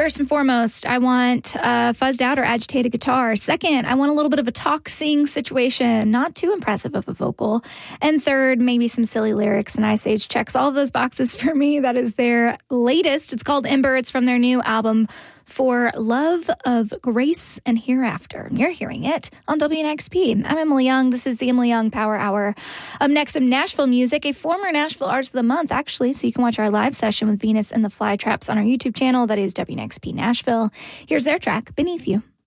First and foremost, I want fuzzed out or agitated guitar. Second, I want a little bit of a talk-sing situation, not too impressive of a vocal. And third, maybe some silly lyrics, and Ice Age checks all of those boxes for me. That is their latest. It's called Ember. It's from their new album, For Love of Grace and Hereafter. You're hearing it on WNXP. I'm Emily Young. This is the Emily Young Power Hour. Up next, some Nashville music, a former Nashville Artist of the Month, actually, so you can watch our live session with Venus and the Flytraps on our YouTube channel. That is WNXP Nashville. Here's their track, Beneath You.